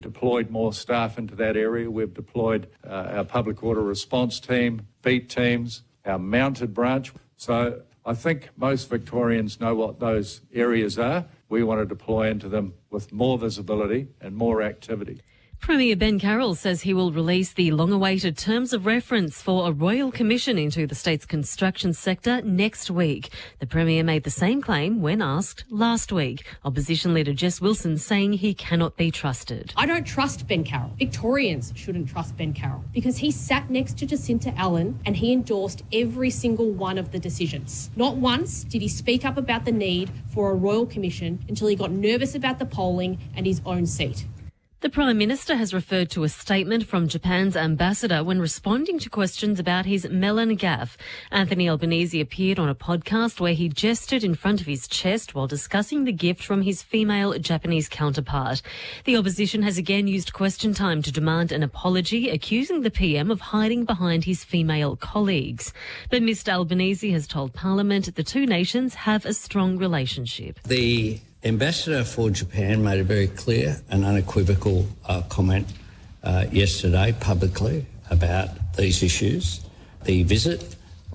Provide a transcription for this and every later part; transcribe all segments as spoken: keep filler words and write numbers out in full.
deployed more staff into that area. We've deployed uh, our public order response team, beat teams, our mounted branch. So I think most Victorians know what those areas are. We want to deploy into them with more visibility and more activity. Premier Ben Carroll says he will release the long-awaited terms of reference for a royal commission into the state's construction sector next week. The Premier made the same claim when asked last week. Opposition leader Jess Wilson saying he cannot be trusted. I don't trust Ben Carroll. Victorians shouldn't trust Ben Carroll because he sat next to Jacinta Allen and he endorsed every single one of the decisions. Not once did he speak up about the need for a royal commission until he got nervous about the polling and his own seat. The Prime Minister has referred to a statement from Japan's ambassador when responding to questions about his melon gaffe. Anthony Albanese appeared on a podcast where he gestured in front of his chest while discussing the gift from his female Japanese counterpart. The opposition has again used question time to demand an apology, accusing the P M of hiding behind his female colleagues. But Mister Albanese has told Parliament the two nations have a strong relationship. The Ambassador for Japan made a very clear and unequivocal uh, comment uh, yesterday publicly about these issues. The visit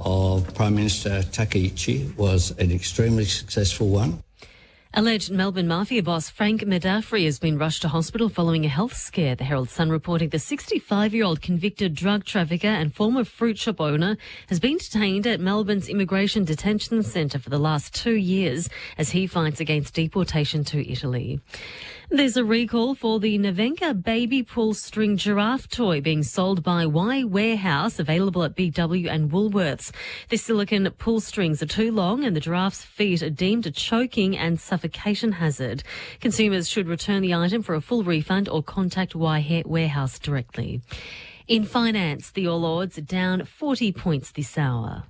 of Prime Minister Takaichi was an extremely successful one. Alleged Melbourne Mafia boss Frank Medafri has been rushed to hospital following a health scare. The Herald Sun reporting the sixty-five-year-old convicted drug trafficker and former fruit shop owner has been detained at Melbourne's Immigration Detention Centre for the last two years as he fights against deportation to Italy. There's a recall for the Navenka baby pull string giraffe toy being sold by Y Warehouse, available at B W and Woolworths. The silicone pull strings are too long and the giraffe's feet are deemed a choking and suffocation hazard. Consumers should return the item for a full refund or contact Y Warehouse directly. In finance, the All Ords are down forty points this hour.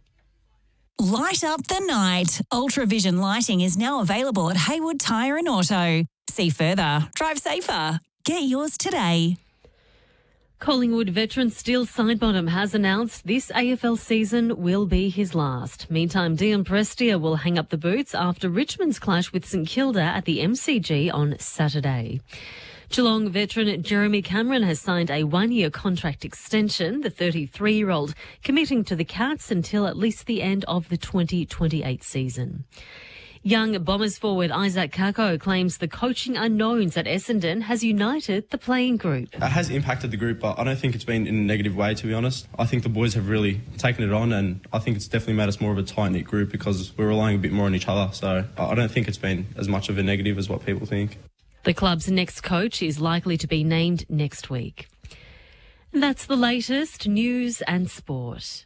Light up the night. Ultravision lighting is now available at Haywood Tyre and Auto. See further. Drive safer. Get yours today. Collingwood veteran Steele Sidebottom has announced this A F L season will be his last. Meantime, Dion Prestia will hang up the boots after Richmond's clash with St Kilda at the M C G on Saturday. Geelong veteran Jeremy Cameron has signed a one-year contract extension, the thirty-three-year-old committing to the Cats until at least the end of the twenty twenty-eight season. Young Bombers forward Isaac Kako claims the coaching unknowns at Essendon has united the playing group. It has impacted the group, but I don't think it's been in a negative way, to be honest. I think the boys have really taken it on, and I think it's definitely made us more of a tight-knit group because we're relying a bit more on each other. So I don't think it's been as much of a negative as what people think. The club's next coach is likely to be named next week. And that's the latest news and sport.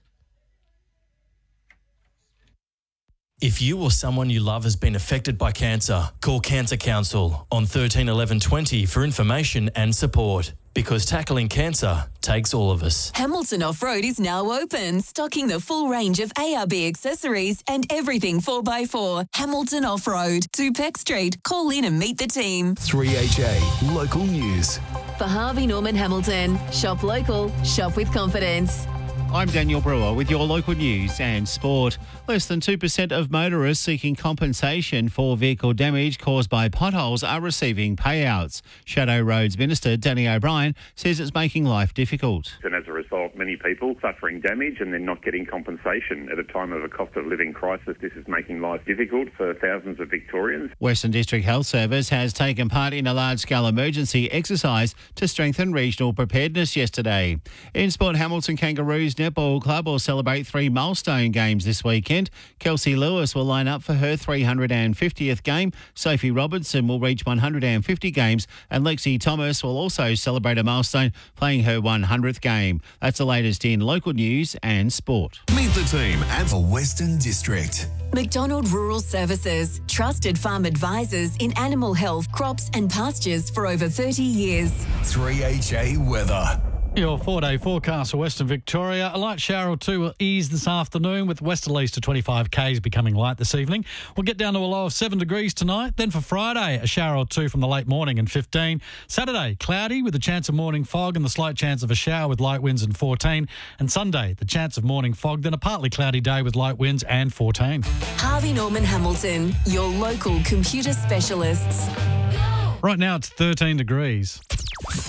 If you or someone you love has been affected by cancer, call Cancer Council on thirteen eleven twenty for information and support. Because tackling cancer takes all of us. Hamilton Off-Road is now open, stocking the full range of A R B accessories and everything four by four. Hamilton Off-Road, two Peck Street. Call in and meet the team. three H A Local News. For Harvey Norman Hamilton, shop local, shop with confidence. I'm Daniel Brewer with your local news and sport. Less than two percent of motorists seeking compensation for vehicle damage caused by potholes are receiving payouts. Shadow Roads Minister Danny O'Brien says it's making life difficult. And as a result, many people suffering damage and then not getting compensation. At a time of a cost of living crisis, this is making life difficult for thousands of Victorians. Western District Health Service has taken part in a large-scale emergency exercise to strengthen regional preparedness yesterday. In sport, Hamilton Kangaroos Netball Club will celebrate three milestone games this weekend. Kelsey Lewis will line up for her three hundred fiftieth game. Sophie Robertson will reach one hundred fifty games, and Lexi Thomas will also celebrate a milestone, playing her one hundredth game. That's the latest in local news and sport. Meet the team at the Western District. McDonald Rural Services, trusted farm advisors in animal health, crops and pastures for over thirty years. three H A Weather. Your four-day forecast for Western Victoria. A light shower or two will ease this afternoon, with westerlies to twenty-five kays becoming light this evening. We'll get down to a low of seven degrees tonight. Then for Friday, a shower or two from the late morning and fifteen. Saturday, cloudy with a chance of morning fog and the slight chance of a shower with light winds and fourteen. And Sunday, the chance of morning fog, then a partly cloudy day with light winds and fourteen. Harvey Norman Hamilton, your local computer specialists. Right now it's thirteen degrees.